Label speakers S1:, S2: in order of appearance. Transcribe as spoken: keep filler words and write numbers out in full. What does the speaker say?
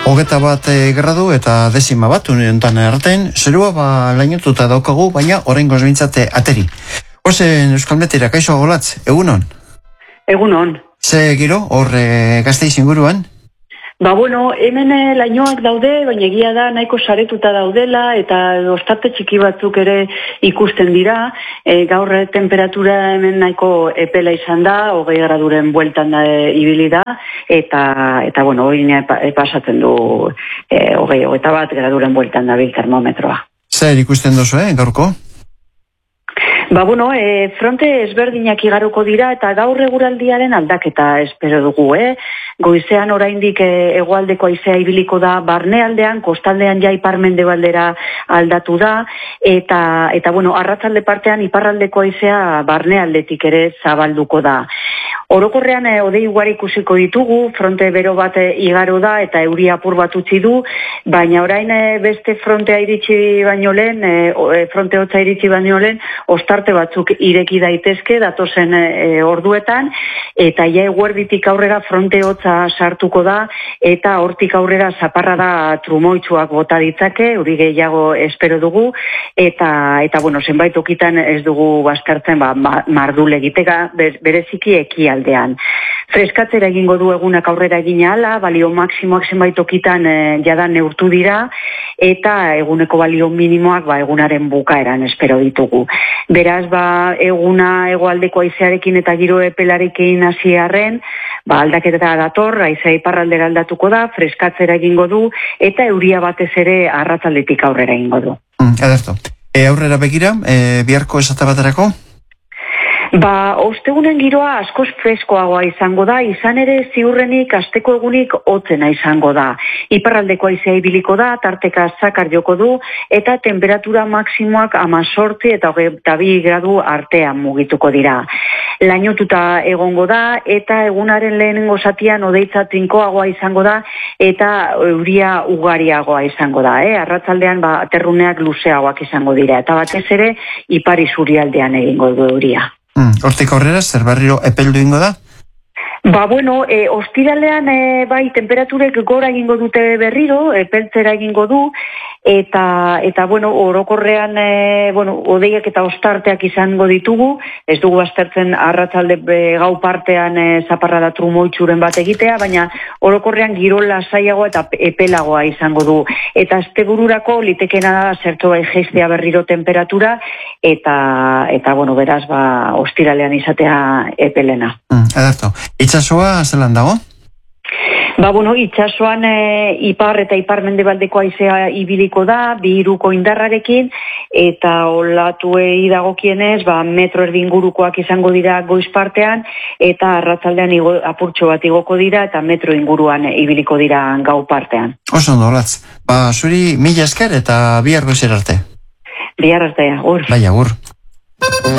S1: Hogeta bat e, gradu eta dezima bat uniontan erraten, zerua ba lainotuta daukagu, baina orain gozbintzate ateri. Ozen Euskal Metera, kaixo Olatz, egunon?
S2: Egunon.
S1: Ze giro, hor e, Gasteiz inguruan?
S2: Ba bueno, hemen lainoak daude, baina egia da nahiko saretuta daudela eta ostarte txiki batzuk ere ikusten dira. E, gaur temperatura hemen nahiko epela izan da, hogei graduren bueltan da e, ibili da, eta, eta bueno, hori e, pasatzen du e, hogei, hogeita bat graduren bueltan da bil termometroa.
S1: Zer ikusten dozu, eh, gaurko?
S2: Ba bueno, e, fronte ezberdinak igaruko dira eta gaur eguraldiaren aldaketa espero dugu, eh? Goizean oraindik e, hegoaldeko haizea ibiliko da, barnealdean, kostaldean ja ipar-mendebaldera aldatu da, eta, eta bueno, arratsalde partean iparraldeko haizea barnealdetik ere zabalduko da. Orokorrean e, hodei ugari ikusiko ditugu, fronte bero bat e, igaro da eta euri apur bat utzi du, baina orain e, beste frontea iritsi baino lehen, e, fronte hotza iritsi baino lehen, ostarte batzuk ireki daitezke datozen e, orduetan, eta ja eguerditik aurrera fronte hotza sartuko da, eta hortik aurrera zaparrada trumoitsuak bota ditzake, hori gehiago espero dugu, eta, eta bueno, zenbait tokitan ez dugu baztertzen ba, mardul egiteka, bereziki ekialdean. Freskatzera egingo du egunak aurrera egin ahala, balio maksimoak zenbait tokitan e, jada neurtu dira, eta eguneko balio minimoak ba, egunaren bukaeran espero ditugu. Beraz, ba, eguna hegoaldeko haizearekin eta giro epelarekin hasi arren, ba, aldaketa dator, haizea iparraldera aldatuko da, freskatzera egingo du, eta euria batez ere arratsaldetik aurrera egingo du.
S1: Mm, ederto. E, aurrera begira, e, biharko esate baterako?
S2: Ba, ostegunen giroa askoz freskoagoa izango da, izan ere ziurrenik asteko egunik hotzena izango da. Iparraldeko haizea ibiliko da, tarteka zakar joko du, eta temperatura maksimoak amazortzi eta hogeita bi gradu artean mugituko dira. Lainotuta egongo da, eta egunaren lehenengo zatian hodeitza trinkoagoa izango da, eta euria ugariagoa izango da. Eh? Arratsaldean ba, aterruneak luzeagoak izango dira, eta batez ere ipar isurialdean egingo du euria.
S1: Hmm, hortik aurrera, zer barriro epeldu ingo da?
S2: Ba bueno, e, ostiralean e, bai temperaturek gora egingo dute berriro, epeltzera egingo du, eta eta bueno, orokorrean e, bueno, hodeiak eta ostarteak izango ditugu, ez dugu aztertzen arratsalde gau partean e, zaparrada trumoitsuren bat egitea, baina orokorrean giro lasaiagoa eta epelagoa izango du. Eta astebururako litekena da zertxo bai jaistea berriro temperatura, eta eta bueno, beraz ba ostiralean izatea epelena.
S1: Mm, ederto. Itxasoa zelan dago?
S2: Ba, bueno, itxasoan e, ipar eta ipar mendebaldeko haizea ibiliko da, bi hiruko indarrarekin, eta olatuei dagokienez, ba, metro erdi ingurukoak izango dira goiz partean, eta arratsaldean igo, apurtxo bat igoko dira, eta metro inguruan e, ibiliko dira gau partean.
S1: Oso ondo, Olatz. Ba, zuri mila esker eta bihar goizera arte.
S2: Bihar arte, agur.
S1: Bai, agur.